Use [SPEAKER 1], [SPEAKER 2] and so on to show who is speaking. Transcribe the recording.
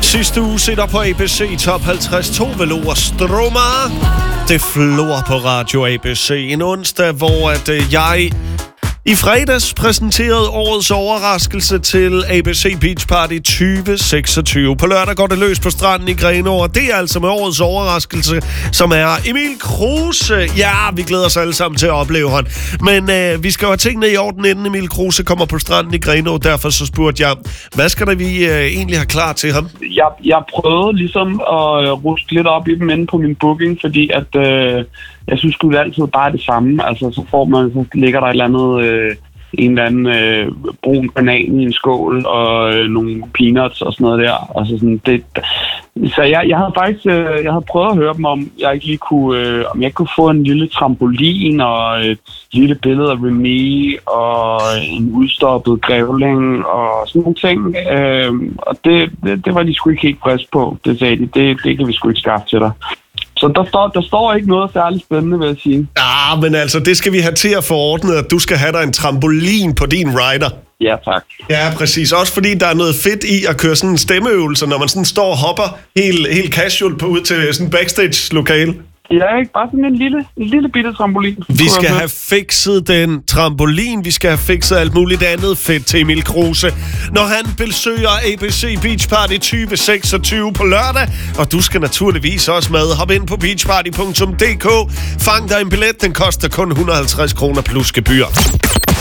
[SPEAKER 1] Sidste uge sitter på ABC Top 50 Tove Lo og Stromae. Det flor på Radio ABC. En onsdag, hvor jeg i fredags præsenterede årets overraskelse til ABC Beach Party 2026. På lørdag går det løs på stranden i Grenaa, og det er altså med årets overraskelse, som er Emil Kruse. Ja, vi glæder os alle sammen til at opleve ham. Men vi skal jo have tingene i orden, inden Emil Kruse kommer på stranden i Grenaa. Derfor så spurgte jeg, hvad skal der vi egentlig have klar til ham?
[SPEAKER 2] Jeg prøvede ligesom at ruske lidt op i dem inde på min booking, fordi at jeg synes sgu altid bare det samme. Altså så får man, så ligger der et eller andet en eller anden brun banan i en skål og nogle peanuts og sådan noget der. Altså sådan det. Så jeg havde faktisk jeg havde prøvet at høre dem om jeg ikke lige kunne om jeg kunne få en lille trampolin og et lille billede af Remy og en udstoppet grævling og sådan nogle ting. Og det var de sgu ikke helt frisk på. Det sagde de, det kan vi sgu ikke skaffe til dig. Så der står ikke noget særligt spændende, vil jeg sige.
[SPEAKER 1] Ja, men altså, det skal vi have til at få ordnet, at du skal have dig en trampolin på din rider.
[SPEAKER 2] Ja, tak.
[SPEAKER 1] Ja, præcis. Også fordi der er noget fedt i at køre sådan en stemmeøvelse, når man sådan står og hopper helt casual på ud til sådan en backstage-lokale.
[SPEAKER 2] Ja, ikke bare sådan en lille bitte trampolin.
[SPEAKER 1] Vi skal have fikset den trampolin, vi skal have fikset alt muligt andet fedt til Emil Kruse, når han besøger ABC Beach Party 2026 på lørdag. Og du skal naturligvis også med. Hop ind på beachparty.dk. Fang dig en billet, den koster kun 150 kroner plus gebyr.